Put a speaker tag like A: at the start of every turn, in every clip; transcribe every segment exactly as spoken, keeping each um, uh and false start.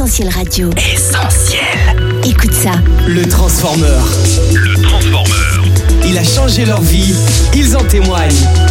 A: Essentiel Radio.
B: Essentiel.
A: Écoute ça.
C: Le Transformeur.
B: Le Transformeur.
C: Il a changé leur vie. Ils en témoignent.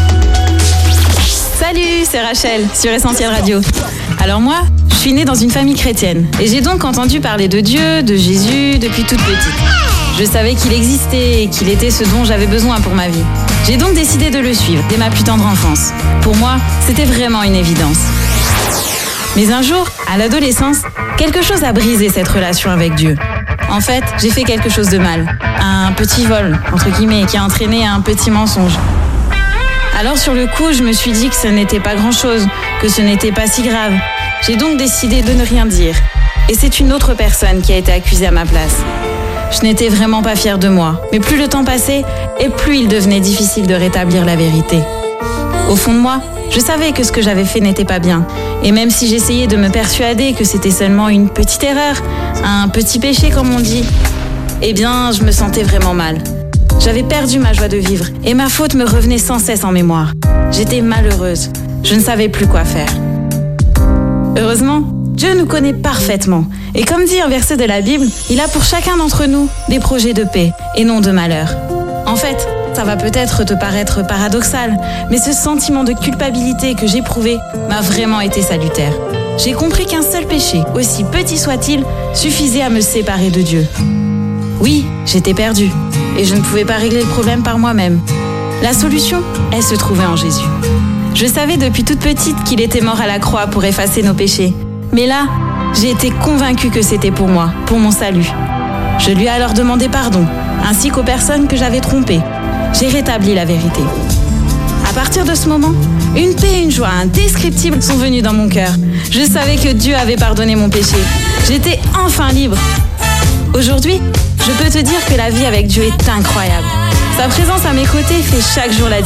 D: Salut, c'est Rachel sur Essentiel Radio. Alors moi, je suis née dans une famille chrétienne et j'ai donc entendu parler de Dieu, de Jésus depuis toute petite. Je savais qu'il existait et qu'il était ce dont j'avais besoin pour ma vie. J'ai donc décidé de le suivre dès ma plus tendre enfance. Pour moi, c'était vraiment une évidence. Mais un jour, à l'adolescence, quelque chose a brisé cette relation avec Dieu. En fait, j'ai fait quelque chose de mal. Un petit vol, entre guillemets, qui a entraîné un petit mensonge. Alors sur le coup, je me suis dit que ce n'était pas grand-chose, que ce n'était pas si grave. J'ai donc décidé de ne rien dire. Et c'est une autre personne qui a été accusée à ma place. Je n'étais vraiment pas fière de moi. Mais plus le temps passait, et plus il devenait difficile de rétablir la vérité. Au fond de moi, je savais que ce que j'avais fait n'était pas bien. Et même si j'essayais de me persuader que c'était seulement une petite erreur, un petit péché comme on dit, eh bien, je me sentais vraiment mal. J'avais perdu ma joie de vivre et ma faute me revenait sans cesse en mémoire. J'étais malheureuse. Je ne savais plus quoi faire. Heureusement, Dieu nous connaît parfaitement. Et comme dit un verset de la Bible, il a pour chacun d'entre nous des projets de paix et non de malheur. En fait, ça va peut-être te paraître paradoxal, mais ce sentiment de culpabilité que j'éprouvais m'a vraiment été salutaire. J'ai compris qu'un seul péché, aussi petit soit-il, suffisait à me séparer de Dieu. Oui, j'étais perdue, et je ne pouvais pas régler le problème par moi-même. La solution, elle se trouvait en Jésus. Je savais depuis toute petite qu'il était mort à la croix pour effacer nos péchés. Mais là, j'ai été convaincue que c'était pour moi, pour mon salut. Je lui ai alors demandé pardon, ainsi qu'aux personnes que j'avais trompées. J'ai rétabli la vérité. À partir de ce moment, une paix et une joie indescriptibles sont venues dans mon cœur. Je savais que Dieu avait pardonné mon péché. J'étais enfin libre. Aujourd'hui, je peux te dire que la vie avec Dieu est incroyable. Sa présence à mes côtés fait chaque jour la